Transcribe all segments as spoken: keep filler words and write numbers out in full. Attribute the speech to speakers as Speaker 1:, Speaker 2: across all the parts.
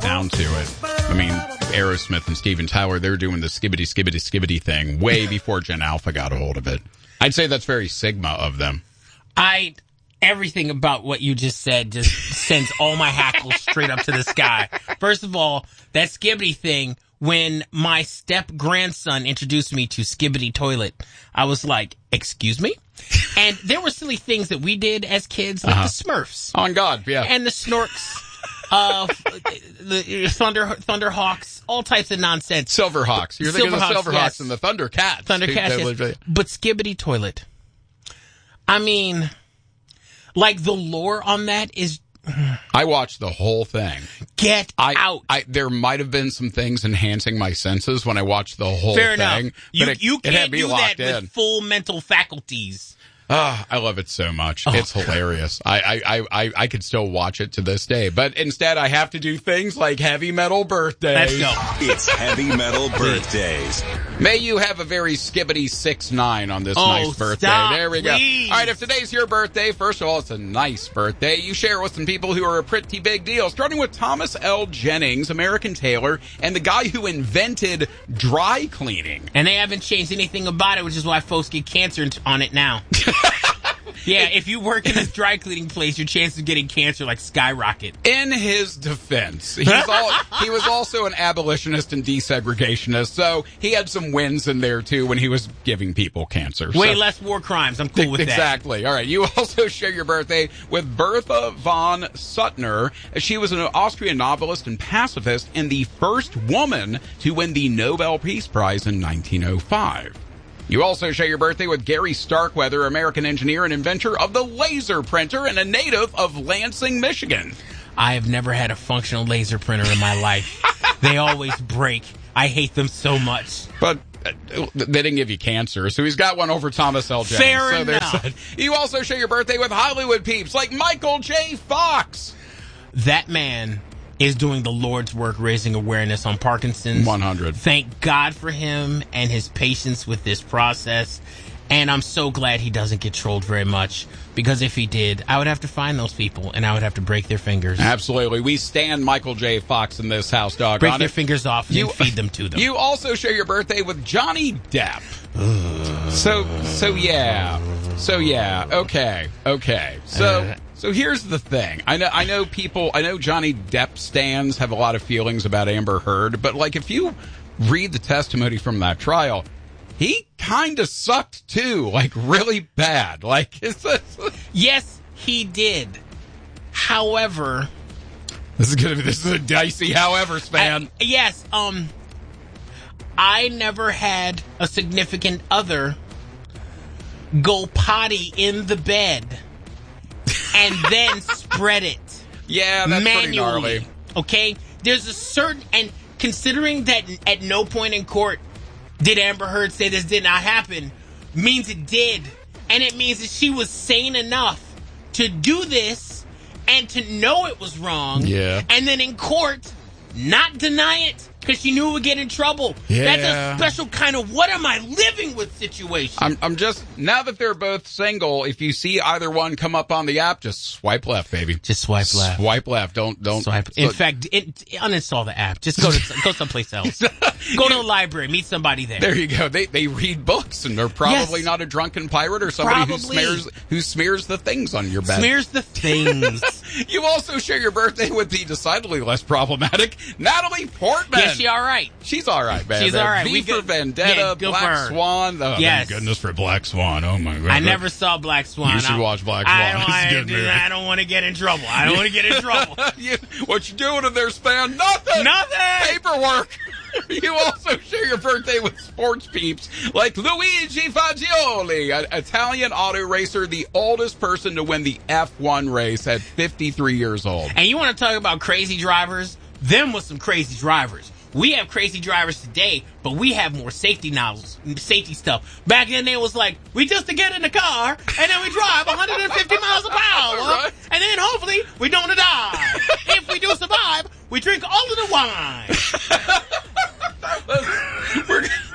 Speaker 1: sound to it. I mean, Aerosmith and Steven Tyler, they're doing the skibbity, skibbity, skibbity thing way before Gen Alpha got a hold of it. I'd say that's very Sigma of them.
Speaker 2: I... Everything about what you just said just sends all my hackles straight up to the sky. First of all, that skibbity thing, when my step-grandson introduced me to Skibbity Toilet, I was like, excuse me? And there were silly things that we did as kids, like uh-huh. the Smurfs.
Speaker 1: On God, yeah.
Speaker 2: And the Snorks. Uh, the Thunder Thunderhawks, all types of nonsense.
Speaker 1: Silverhawks. You're thinking
Speaker 2: Silverhawks,
Speaker 1: of Silverhawks
Speaker 2: yes.
Speaker 1: and the Thundercats.
Speaker 2: Thundercats, yes. But Skibbity Toilet. I mean... Like, the lore on that is...
Speaker 1: I watched the whole thing.
Speaker 2: Get
Speaker 1: I,
Speaker 2: out.
Speaker 1: I, there might have been some things enhancing my senses when I watched the whole
Speaker 2: Fair
Speaker 1: thing.
Speaker 2: Enough. You,
Speaker 1: it,
Speaker 2: you
Speaker 1: it
Speaker 2: can't do that
Speaker 1: in.
Speaker 2: with full mental faculties.
Speaker 1: Ah, I love it so much.
Speaker 2: Oh,
Speaker 1: it's hilarious. I, I, I, I could still watch it to this day. But instead, I have to do things like heavy metal birthdays.
Speaker 2: Let's go.
Speaker 3: It's heavy metal birthdays.
Speaker 1: May you have a very skibbity six nine on this
Speaker 2: oh,
Speaker 1: nice birthday.
Speaker 2: Stop,
Speaker 1: there we
Speaker 2: please.
Speaker 1: go. All right, if today's your birthday, first of all, it's a nice birthday. You share it with some people who are a pretty big deal, starting with Thomas L. Jennings, American tailor, and the guy who invented dry cleaning.
Speaker 2: And they haven't changed anything about it, which is why folks get cancer on it now. Yeah, if you work in this dry cleaning place, your chances of getting cancer like skyrocket.
Speaker 1: In his defense, he was, all, he was also an abolitionist and desegregationist, so he had some wins in there too when he was giving people cancer.
Speaker 2: Way
Speaker 1: so.
Speaker 2: less war crimes. I'm cool with
Speaker 1: exactly.
Speaker 2: that.
Speaker 1: Exactly. All right. You also share your birthday with Bertha von Suttner. She was an Austrian novelist and pacifist and the first woman to win the Nobel Peace Prize in nineteen oh five. You also share your birthday with Gary Starkweather, American engineer and inventor of the laser printer and a native of Lansing, Michigan.
Speaker 2: I have never had a functional laser printer in my life. They always break. I hate them so much.
Speaker 1: But uh, they didn't give you cancer, so he's got one over Thomas L. Jennings.
Speaker 2: Fair
Speaker 1: so
Speaker 2: enough.
Speaker 1: You also share your birthday with Hollywood peeps like Michael J. Fox.
Speaker 2: That man is doing the Lord's work, raising awareness on Parkinson's.
Speaker 1: one hundred.
Speaker 2: Thank God for him and his patience with this process. And I'm so glad he doesn't get trolled very much, because if he did, I would have to find those people and I would have to break their fingers.
Speaker 1: Absolutely. We stand Michael J. Fox in this house, dog.
Speaker 2: Break their fingers off and
Speaker 1: you,
Speaker 2: then feed them to them.
Speaker 1: You also share your birthday with Johnny Depp. so, so yeah. So yeah. Okay. Okay. So... Uh, So here's the thing. I know I know people, I know Johnny Depp stans have a lot of feelings about Amber Heard, but like if you read the testimony from that trial, he kind of sucked too, like really bad. Like it's a,
Speaker 2: Yes, he did. However,
Speaker 1: this is going to be this is a dicey however span.
Speaker 2: I, yes, um I never had a significant other go potty in the bed and then spread it.
Speaker 1: Yeah, that's
Speaker 2: manually.
Speaker 1: pretty gnarly.
Speaker 2: Okay? There's a certain... And considering that at no point in court did Amber Heard say this did not happen, means it did. And it means that she was sane enough to do this and to know it was wrong.
Speaker 1: Yeah.
Speaker 2: And then in court, not deny it because she knew it would get in trouble.
Speaker 1: Yeah.
Speaker 2: That's a special kind of what am I living with situation.
Speaker 1: I'm, I'm just, now that they're both single, if you see either one come up on the app, just swipe left, baby.
Speaker 2: Just swipe left.
Speaker 1: Swipe left. Don't, don't.
Speaker 2: Swipe. In fact, it, uninstall the app. Just go to, go someplace else. Go to the library. Meet somebody there.
Speaker 1: There you go. They they read books, and they're probably
Speaker 2: Yes.
Speaker 1: not a drunken pirate or somebody
Speaker 2: Probably.
Speaker 1: who smears who smears the things on your bed.
Speaker 2: Smears the things.
Speaker 1: You also share your birthday with the decidedly less problematic Natalie Portman.
Speaker 2: Yeah, she all right.
Speaker 1: She's all right, man.
Speaker 2: She's all right.
Speaker 1: V
Speaker 2: We
Speaker 1: for
Speaker 2: good-
Speaker 1: Vendetta,
Speaker 2: yeah, good for
Speaker 1: Black
Speaker 2: her.
Speaker 1: Swan. Oh,
Speaker 2: Yes.
Speaker 1: thank goodness for Black Swan. Oh my god.
Speaker 2: I never saw Black Swan.
Speaker 1: You should
Speaker 2: I-
Speaker 1: watch Black
Speaker 2: I
Speaker 1: Swan.
Speaker 2: don't,
Speaker 1: It's a
Speaker 2: I,
Speaker 1: good movie.
Speaker 2: I don't want to get in trouble. I don't want to get in trouble.
Speaker 1: you, what you doing in there, Span? Nothing.
Speaker 2: Nothing.
Speaker 1: Paperwork. You also share your birthday with sports peeps like Luigi Fagioli, an Italian auto racer, the oldest person to win the F one race at fifty-three years old.
Speaker 2: And you want to talk about crazy drivers? Them was some crazy drivers. We have crazy drivers today, but we have more safety novels, safety stuff. Back then, it was like, we just to get in the car, and then we drive one hundred fifty miles an hour,
Speaker 1: Right.
Speaker 2: and then hopefully we don't die. If we do survive, we drink all of the wine.
Speaker 1: we're,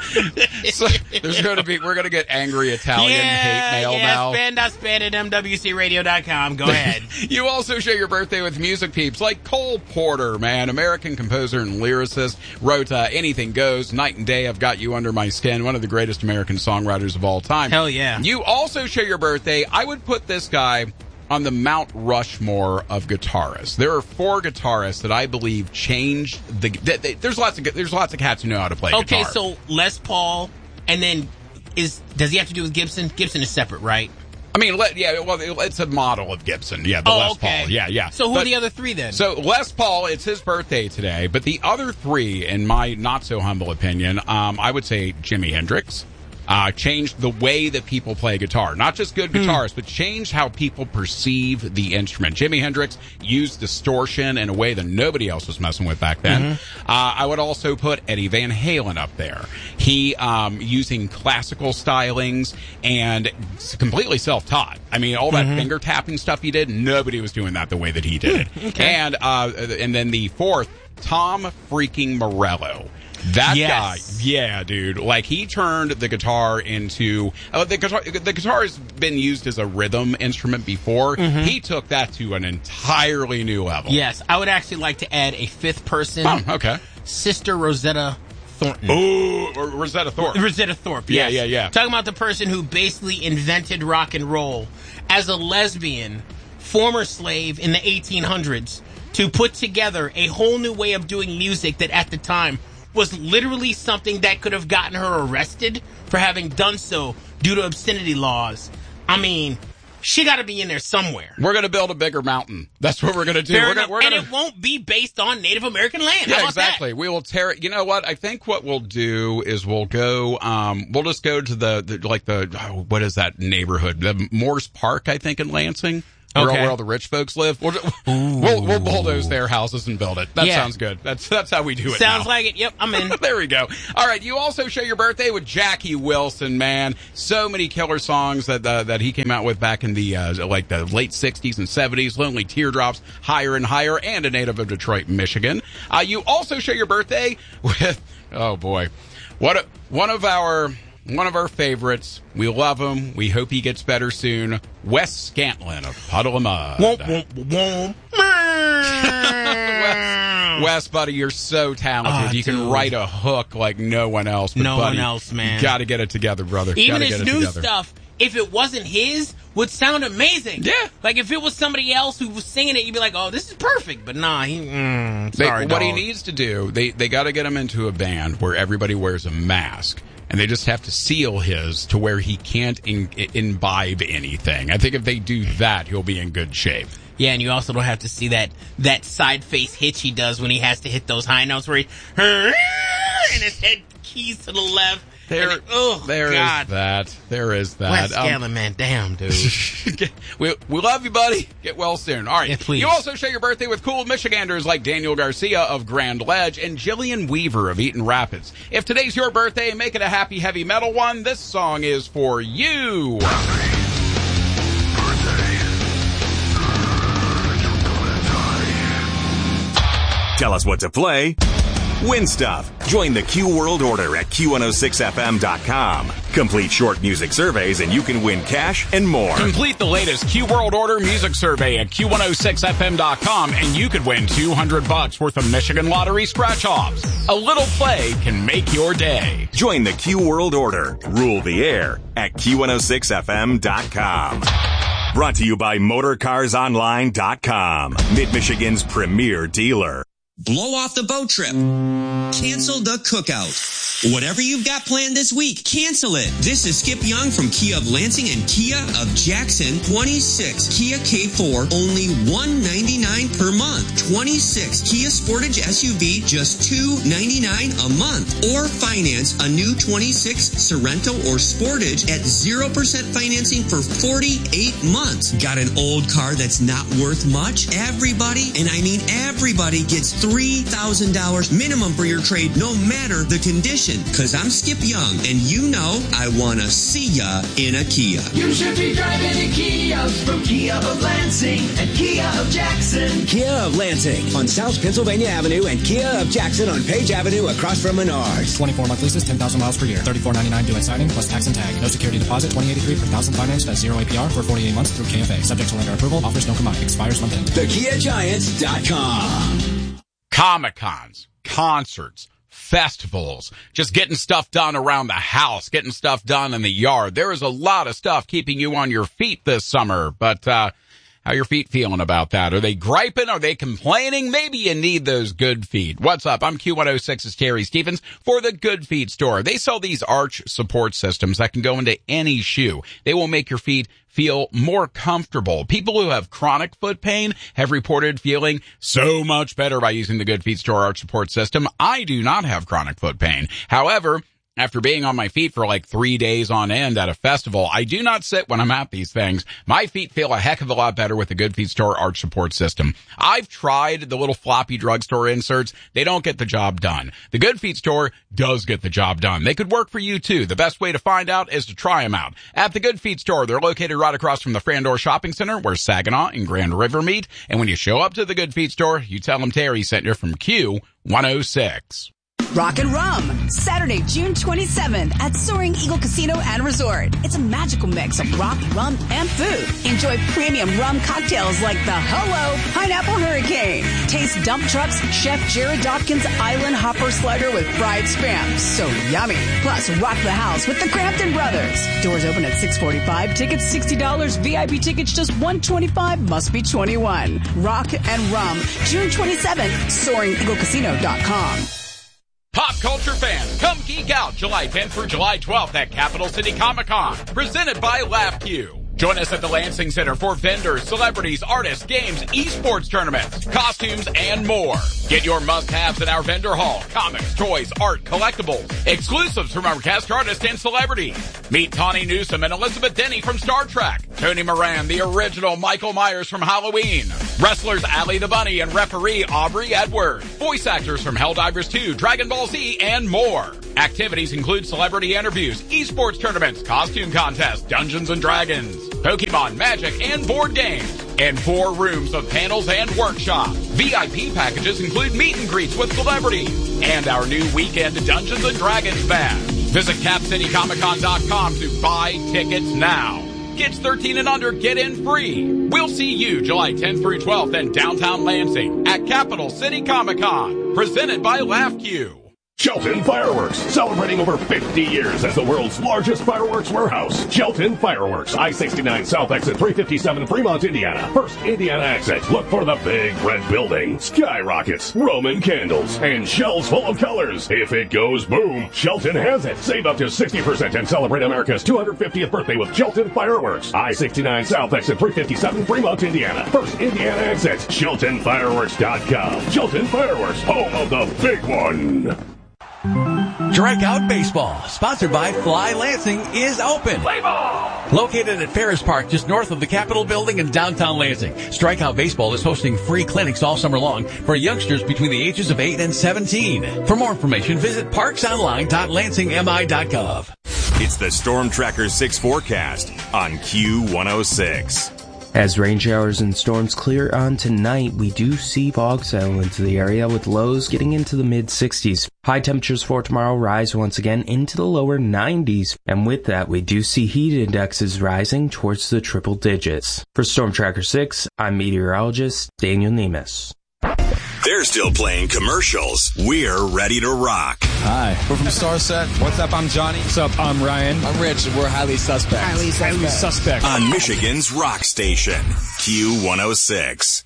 Speaker 1: So there's going to be, we're going to get angry Italian
Speaker 2: yeah,
Speaker 1: hate mail
Speaker 2: yeah,
Speaker 1: now.
Speaker 2: spend dot spend at M W C radio dot com. Go ahead.
Speaker 1: You also share your birthday with music peeps like Cole Porter, man, American composer and lyricist, wrote uh, Anything Goes, Night and Day, I've Got You Under My Skin, one of the greatest American songwriters of all time.
Speaker 2: Hell yeah.
Speaker 1: You also share your birthday. I would put this guy on the Mount Rushmore of guitarists. There are four guitarists that I believe changed the. They, they, there's lots of there's lots of cats who know how to play
Speaker 2: Okay,
Speaker 1: guitar.
Speaker 2: so Les Paul, and then is does he have to do with Gibson? Gibson is separate, right?
Speaker 1: I mean, let, yeah, well, it's a model of Gibson. Yeah, the
Speaker 2: Oh,
Speaker 1: Les
Speaker 2: okay.
Speaker 1: Paul. Yeah, yeah.
Speaker 2: So who
Speaker 1: But-
Speaker 2: are the other three then?
Speaker 1: So Les Paul, it's his birthday today, but the other three, in my not so humble opinion, um, I would say Jimi Hendrix. Uh, changed the way that people play guitar. Not just good guitarists, but changed how people perceive the instrument. Jimi Hendrix used distortion in a way that nobody else was messing with back then.
Speaker 2: Mm-hmm.
Speaker 1: Uh, I would also put Eddie Van Halen up there. He, um, using classical stylings and completely self-taught. I mean, all that
Speaker 2: Mm-hmm.
Speaker 1: finger tapping stuff he did, nobody was doing that the way that he did it.
Speaker 2: Okay.
Speaker 1: And, uh, and then the fourth, Tom freaking Morello. That
Speaker 2: Yes.
Speaker 1: guy, yeah, dude. Like, he turned the guitar into uh, the guitar. The guitar has been used as a rhythm instrument before. He took that to an entirely new level.
Speaker 2: Yes, I would actually like to add a fifth person,
Speaker 1: Oh, okay.
Speaker 2: Sister Rosetta Thornton.
Speaker 1: Ooh, or Rosetta Thorpe.
Speaker 2: Rosetta Thorpe,
Speaker 1: Yeah,
Speaker 2: yes.
Speaker 1: yeah, yeah.
Speaker 2: Talking about the person who basically invented rock and roll as a lesbian, former slave in the eighteen hundreds, to put together a whole new way of doing music that at the time was literally something that could have gotten her arrested for having done so due to obscenity laws. I mean, she got to be in there somewhere.
Speaker 1: We're gonna build a bigger mountain. That's what we're gonna do.
Speaker 2: Fair
Speaker 1: we're
Speaker 2: enough.
Speaker 1: gonna, we're
Speaker 2: and
Speaker 1: gonna,
Speaker 2: it won't be based on Native American land. How
Speaker 1: Yeah,
Speaker 2: about
Speaker 1: exactly. We will tear it. You know what? I think what we'll do is we'll go, um, we'll just go to the, the like the, oh, what is that neighborhood? The Morse Park, I think, in Lansing. Where,
Speaker 2: Okay.
Speaker 1: all, where all the rich folks live. We'll, we'll, we'll bulldoze their houses and build it. That
Speaker 2: Yeah.
Speaker 1: sounds good. That's, that's how we do it
Speaker 2: Sounds
Speaker 1: now.
Speaker 2: like it. Yep, I'm in.
Speaker 1: There we go. All right, you also share your birthday with Jackie Wilson, man. So many killer songs that uh, that he came out with back in the uh, like the late sixties and seventies. Lonely Teardrops, Higher and Higher, and a native of Detroit, Michigan. Uh, you also share your birthday with oh boy, what a, one of our one of our favorites. We love him. We hope he gets better soon. Wes Scantlin of Puddle of Mud.
Speaker 2: Womp, womp, womp.
Speaker 1: Wes, buddy, you're so talented.
Speaker 2: Oh,
Speaker 1: you can
Speaker 2: dude.
Speaker 1: write a hook like no one else. But
Speaker 2: No
Speaker 1: buddy,
Speaker 2: one else, man.
Speaker 1: You got to get it together, brother.
Speaker 2: Even
Speaker 1: Gotta
Speaker 2: his
Speaker 1: get it
Speaker 2: new
Speaker 1: together.
Speaker 2: stuff, if it wasn't his, would sound amazing.
Speaker 1: Yeah.
Speaker 2: Like if it was somebody else who was singing it, you'd be like, oh, this is perfect. But nah, he, mm,
Speaker 1: They-
Speaker 2: sorry,
Speaker 1: what he
Speaker 2: dog.
Speaker 1: needs to do, they they got to get him into a band where everybody wears a mask. And they just have to seal his to where he can't in, imbibe anything. I think if they do that, he'll be in good shape.
Speaker 2: Yeah, and you also don't have to see that that side face hitch he does when he has to hit those high notes where he and his head keys to the left.
Speaker 1: There,
Speaker 2: and it- oh,
Speaker 1: there is
Speaker 2: God.
Speaker 1: that. There is that.
Speaker 2: Wes
Speaker 1: Um,
Speaker 2: Scantlin, man, damn, dude.
Speaker 1: we, we love you, buddy. Get well soon. All right.
Speaker 2: Yeah, please.
Speaker 1: You also share your birthday with cool Michiganders like Daniel Garcia of Grand Ledge and Jillian Weaver of Eaton Rapids. If today's your birthday, make it a happy heavy metal one. This song is for you.
Speaker 3: Tell us what to play. Win stuff. Join the Q World Order at Q one oh six F M dot com. Complete short music surveys and you can win cash and more.
Speaker 1: Complete the latest Q World Order music survey at Q one oh six F M dot com and you could win two hundred bucks worth of Michigan Lottery scratch-offs. A little play can make your day.
Speaker 3: Join the Q World Order. Rule the air at Q one oh six F M dot com. Brought to you by Motor Cars Online dot com. Mid-Michigan's premier dealer.
Speaker 4: Blow off the boat trip. Cancel the cookout. Whatever you've got planned this week, cancel it. This is Skip Young from Kia of Lansing and Kia of Jackson. twenty-six Kia K four, only one ninety-nine per month. twenty-six Kia Sportage S U V, just two ninety-nine a month. Or finance a new twenty-six Sorrento or Sportage at zero percent financing for forty-eight months. Got an old car that's not worth much? Everybody, and I mean everybody, gets three thousand dollars minimum for your trade, no matter the condition. Cause I'm Skip Young, and you know I wanna see ya in a Kia.
Speaker 5: You should be driving a Kia from Kia of Lansing and Kia of Jackson. Jackson.
Speaker 4: Kia of Lansing on South Pennsylvania Avenue and Kia of Jackson on Page Avenue across from Menards.
Speaker 6: twenty-four month leases, ten thousand miles per year. thirty-four ninety-nine due at signing plus tax and tag. No security deposit, twenty eighty-three per thousand financed at zero A P R for forty-eight months through K F A. Subject to lender approval. Offers don't combine. Expires month end.
Speaker 4: The Kia Giants dot com.
Speaker 1: Comic-Cons, concerts, festivals, just getting stuff done around the house, getting stuff done in the yard. There is a lot of stuff keeping you on your feet this summer, but uh how are your feet feeling about that? Are they griping? Are they complaining? Maybe you need those Good Feet. What's up? I'm Q one oh six's Terry Stevens for the Good Feet store. They sell these arch support systems that can go into any shoe. They will make your feet feel more comfortable. People who have chronic foot pain have reported feeling so much better by using the Good Feet store arch support system. I do not have chronic foot pain. However, after being on my feet for like three days on end at a festival, I do not sit when I'm at these things. My feet feel a heck of a lot better with the Good Feet store arch support system. I've tried the little floppy drugstore inserts. They don't get the job done. The Good Feet store does get the job done. They could work for you too. The best way to find out is to try them out. At the Good Feet store, they're located right across from the Frandor Shopping Center where Saginaw and Grand River meet. And when you show up to the Good Feet store, you tell them Terry sent you from Q one oh six.
Speaker 7: Rock and Rum, Saturday, June twenty-seventh at Soaring Eagle Casino and Resort. It's a magical mix of rock, rum, and food. Enjoy premium rum cocktails like the Hello Pineapple Hurricane. Taste Dump Truck's Chef Jared Dawkins Island Hopper Slider with fried Spam. So yummy. Plus, rock the house with the Crampton Brothers. Doors open at six forty-five. Tickets sixty dollars. V I P tickets just one hundred twenty-five dollars. Must be twenty-one. Rock and Rum, June twenty-seventh, soaring eagle casino dot com.
Speaker 1: Pop culture fans, come geek out July tenth through July twelfth at Capital City Comic Con, presented by LaughQ. Join us at the Lansing Center for vendors, celebrities, artists, games, esports tournaments, costumes, and more. Get your must-haves at our vendor hall. Comics, toys, art, collectibles, exclusives from our cast artists and celebrities. Meet Tawny Newsome and Elizabeth Denny from Star Trek. Tony Moran, the original Michael Myers from Halloween. Wrestlers Allie the Bunny and referee Aubrey Edwards. Voice actors from Helldivers two, Dragon Ball Z, and more. Activities include celebrity interviews, esports tournaments, costume contests, Dungeons and Dragons, Pokemon, Magic, and board games. And four rooms of panels and workshops. V I P packages include meet and greets with celebrities. And our new weekend Dungeons and Dragons badge. Visit cap city comic con dot com to buy tickets now. Kids thirteen and under get in free. We'll see you July tenth through twelfth in downtown Lansing at Capital City Comic Con. Presented by LaughQ.
Speaker 8: Shelton Fireworks, celebrating over fifty years as the world's largest fireworks warehouse. Shelton Fireworks, I sixty-nine South Exit three fifty-seven, Fremont, Indiana. First Indiana exit. Look for the big red building, skyrockets, Roman candles, and shells full of colors. If it goes boom, Shelton has it. Save up to sixty percent and celebrate America's two hundred fiftieth birthday with Shelton Fireworks. I sixty-nine South Exit three fifty-seven, Fremont, Indiana. First Indiana exit. Shelton Fireworks dot com. Shelton Fireworks, home of the big one.
Speaker 9: Strikeout Baseball, sponsored by Fly Lansing, is open. Play ball! Located at Ferris Park, just north of the Capitol Building in downtown Lansing, Strikeout Baseball is hosting free clinics all summer long for youngsters between the ages of eight and seventeen. For more information, visit parks online dot lansing m i dot gov.
Speaker 3: It's the Storm Tracker six forecast on Q one oh six.
Speaker 10: As rain showers and storms clear on tonight, we do see fog settle into the area with lows getting into the mid sixties. High temperatures for tomorrow rise once again into the lower nineties, and with that we do see heat indexes rising towards the triple digits. For Storm Tracker six, I'm meteorologist Daniel Nemes.
Speaker 3: They're still playing commercials. We're ready to rock.
Speaker 11: Hi, we're from Starset. What's up? I'm Johnny. What's up? I'm Ryan. I'm Rich, and we're highly suspect. Highly suspect. Highly suspect.
Speaker 3: On Michigan's rock station, Q one oh six.